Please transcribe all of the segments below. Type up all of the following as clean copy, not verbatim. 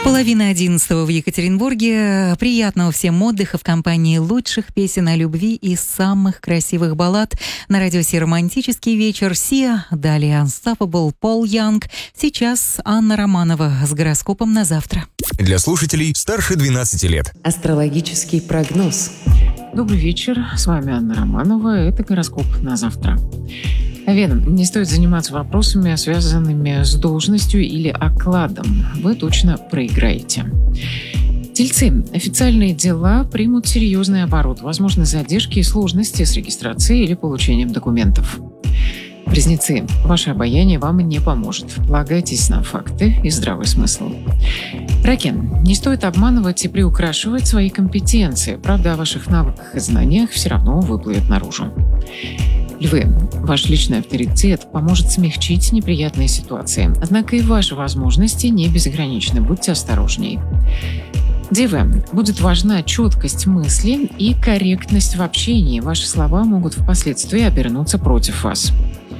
10:30 в Екатеринбурге. Приятного всем отдыха в компании лучших песен о любви и самых красивых баллад. На радио Си романтический вечер. Сиа, далее Unstoppable, Пол Янг. Сейчас Анна Романова с гороскопом на завтра. Для слушателей старше 12 лет. Астрологический прогноз. Добрый вечер, с вами Анна Романова. Это гороскоп на завтра. Овен, не стоит заниматься вопросами, связанными с должностью или окладом. Вы точно проиграете. Тельцы. Официальные дела примут серьезный оборот. Возможны задержки и сложности с регистрацией или получением документов. Близнецы. Ваше обаяние вам не поможет. Полагайтесь на факты и здравый смысл. Раки. Не стоит обманывать и приукрашивать свои компетенции. Правда о ваших навыках и знаниях все равно выплывет наружу. Львы. Ваш личный авторитет поможет смягчить неприятные ситуации. Однако и ваши возможности не безграничны. Будьте осторожней. Девы. Будет важна четкость мысли и корректность в общении. Ваши слова могут впоследствии обернуться против вас.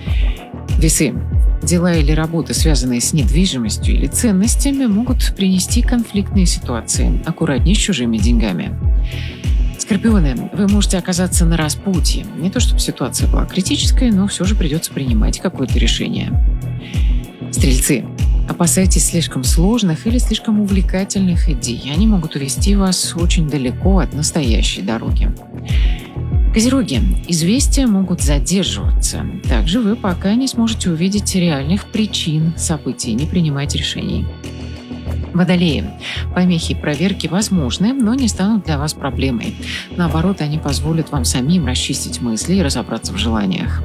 Весы. Дела или работы, связанные с недвижимостью или ценностями, могут принести конфликтные ситуации. Аккуратней с чужими деньгами. Скорпионы, вы можете оказаться на распутье. Не то чтобы ситуация была критической, но все же придется принимать какое-то решение. Стрельцы, опасайтесь слишком сложных или слишком увлекательных идей. Они могут увести вас очень далеко от настоящей дороги. Козероги, известия могут задерживаться. Также вы пока не сможете увидеть реальных причин событий, не принимать решений. Водолеи. Помехи и проверки возможны, но не станут для вас проблемой. Наоборот, они позволят вам самим расчистить мысли и разобраться в желаниях.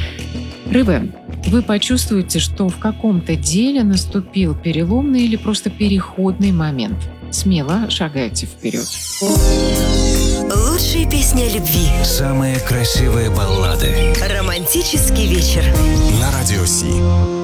Рыбы. Вы почувствуете, что в каком-то деле наступил переломный или просто переходный момент. Смело шагайте вперед. Лучшие песни о любви. Самые красивые баллады. Романтический вечер. На радио Си.